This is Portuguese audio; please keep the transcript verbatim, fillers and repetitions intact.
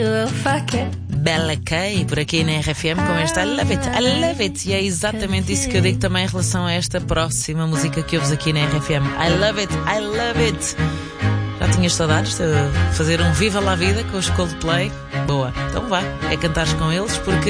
Fuck it. Bella Kay, por aqui na R F M, com esta I Love It, I Love It. E é exatamente isso que eu digo também em relação a esta próxima música que ouves aqui na R F M. I Love It, I Love It. Já tinhas saudades de fazer um Viva La Vida com os Coldplay? Boa, então vá, é cantares com eles, porque